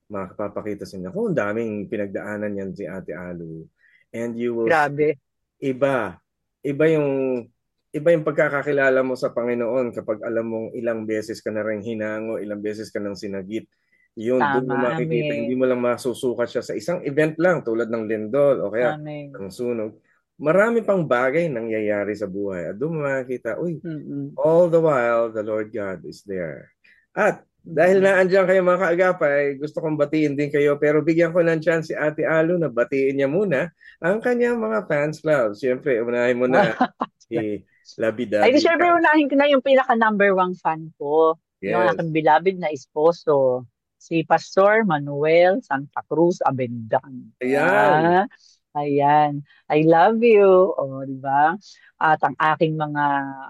makapapakita sa inyo. Kung daming pinagdaanan yan si Ate Alu. And you will see, Grabe. iba. Iba yung pagkakakilala mo sa Panginoon kapag alam mong ilang beses ka na rin hinango, ilang beses ka nang sinagip. Yun, doon mo Tama. makikita, hindi Amen. mo lang masusukat siya sa isang event lang tulad ng lindol o kaya Amen. ng sunog. Marami pang bagay nangyayari sa buhay. At doon mo makikita, uy, Mm-mm. all the while, the Lord God is there. At dahil Mm-mm. naandyan kayo mga kaagapay, gusto kong batiin din kayo pero bigyan ko ng chance si Ate Alu na batiin niya muna ang kanyang mga fans club. Siyempre, unahin mo na si Ay, di Labi-Dabi syempre, Fans. unahin ko na yung pinaka number one fan ko. Yung Yes. aking bilabid na esposo. Si Pastor Manuel Santa Cruz Abendan. Ayan. Ayan. I love you. O, di ba? At ang aking mga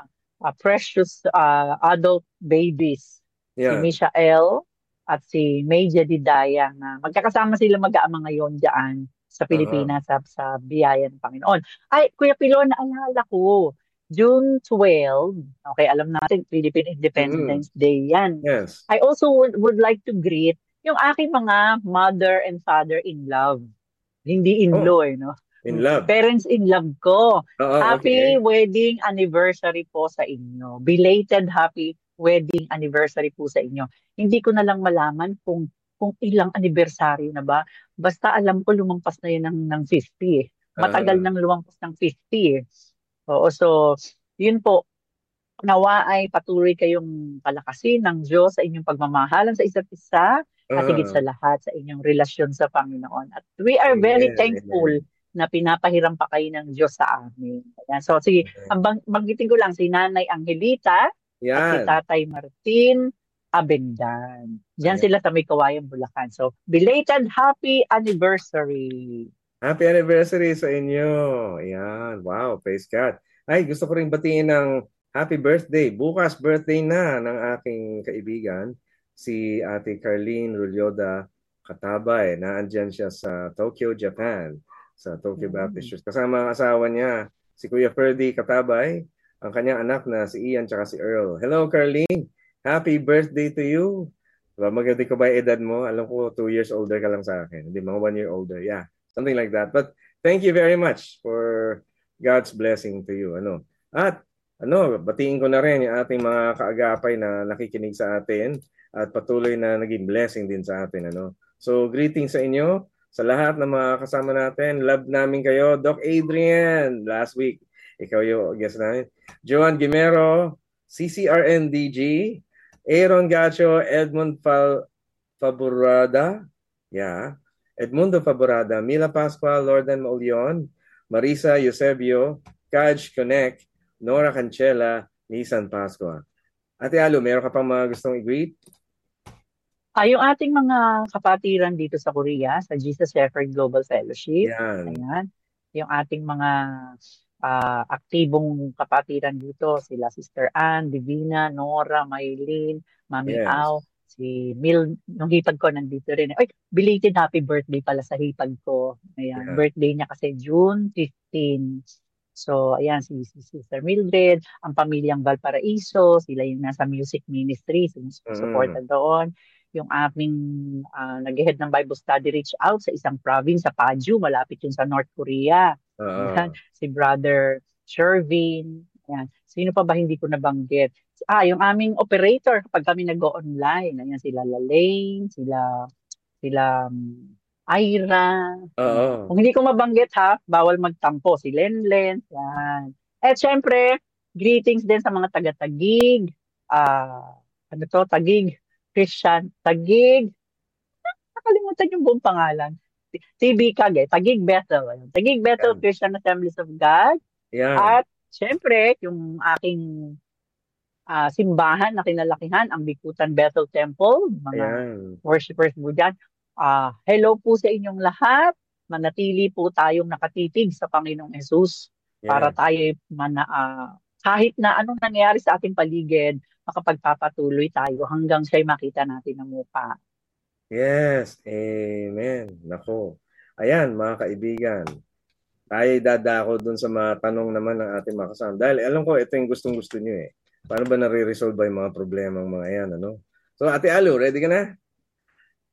precious adult babies. Si Yan. Mishael at si Meja Didaya na magkakasama sila mag-aama ngayon dyan sa Uh-huh. Pilipinas sa biyaya ng Panginoon. Ay, Kuya Pilo, naalala ko. June 12, okay, alam natin, Philippine Mm-mm. Independence Day yan. Yes. I also would like to greet yung aking mga mother and father-in-love. Hindi Oh, in-law, no? in love. Parents-in-love ko. Oo, Happy okay. wedding anniversary po sa inyo. Belated happy wedding anniversary po sa inyo. Hindi ko na lang malaman kung ilang anniversary na ba. Basta alam ko lumampas na yun ng 50 eh. Matagal Uh-huh. nang lumampas ng 50 eh. Oo, so, yun po, nawa ay patuloy kayong palakasin ng Diyos sa inyong pagmamahalan sa isa't isa at higit sa Uh-huh. lahat sa inyong relasyon sa Panginoon. At we are very Amen. thankful Amen. na pinapahiram pa kayo ng Diyos sa amin. Ayan. So, sige, banggitin ko lang si Nanay Angelita at si Yan. Tatay Martin Abendan. Diyan Ayan. sila sa May Kawayan, Bulacan. So, belated happy anniversary. Happy anniversary sa inyo. Ayan. Wow, praise God. Ay, gusto ko rin batiin ng happy birthday. Bukas birthday na ng aking kaibigan, si Ate Carlene Rulyoda Katabay. Naandyan siya sa Tokyo, Japan, sa Tokyo Baptist Mm. Church. Kasama ang asawa niya, si Kuya Ferdy Katabay, ang kanyang anak na si Ian tsaka si Earl. Hello, Carlene. Happy birthday to you. Diba, maganda ko ba yung edad mo? Alam ko, 2 years older ka lang sa akin. Hindi, mga 1 year older. Yeah. Something like that. But thank you very much for God's blessing to you. At batiin ko na rin yung ating mga kaagapay na nakikinig sa atin at patuloy na naging blessing din sa atin. So greetings sa inyo, sa lahat ng mga kasama natin. Love namin kayo. Doc Adrian, last week, ikaw yung guest namin. Joan Gimero, CCRNDG, Aaron Gacho, Edmund Faburada, yeah. Edmundo Faborada, Mila Pascual, Lordan Maulion, Marisa Eusebio, Kaj Connect, Nora Cancela, Nisan Pascua. Ate Alo, meron ka pang mga gustong i-greet? Yung ating mga kapatiran dito sa Korea, sa Jesus Shepherd Global Fellowship, Yan. ayan, yung ating mga aktibong kapatiran dito, sila Sister Ann, Divina, Nora, Maylene, Mami Yes. Au, si Mil, yung hipag ko nandito rin. Ay, belated happy birthday pala sa hipag ko. Ayan, Yeah. birthday niya kasi June 15. So, ayan, si Sister Mildred, ang pamilyang Valparaiso, sila yung nasa music ministry, Mm-hmm. sumusuporta doon yung aming nag-head ng Bible Study reach out sa isang province sa Paju, malapit yun sa North Korea. Ayan, Oo. si Brother Shervin. Ayan. Sino pa ba hindi ko nabanggit? Yung aming operator kapag kami nag-go-online. Ayan, sila Lalaine, sila Ira. Ayan. Oo. Kung hindi ko mabanggit ha, bawal magtampo. Si Lenlen. Yan. At syempre, greetings din sa mga taga-Tagig. Ano to? Tagig. Christian. Tagig. Nakalimutan yung buong pangalan. TB Kag eh. Tagig Bethel. Ayun. Tagig Bethel Yan. Christian Assemblies of God. Yan. At syempre, yung aking simbahan na kinalakihan, ang Bikutan Bethel Temple, mga Ayan. worshipers mo dyan. Hello po sa inyong lahat. Manatili po tayong nakatitig sa Panginoong Yesus para Yes. tayo kahit na anong nangyayari sa ating paligid, makapagpapatuloy tayo hanggang siya'y makita natin ng mukha. Yes. Amen. Nako. Ayan, mga kaibigan. Tayo dadako dun sa mga tanong naman ng ating mga kasama. Dahil alam ko, ito yung gustong-gusto nyo eh. Paano ba nare-resolve ba yung mga problema ng mga yan, So, Ate Alu, ready ka na?